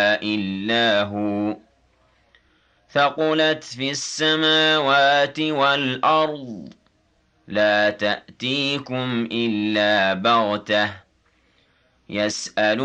إِلَّا هُوَ ثَقُلَتْ فِي السَّمَاوَاتِ وَالْأَرْضِ لَا تَأْتِيكُمْ إِلَّا بَغْتَةً يَسْأَلُ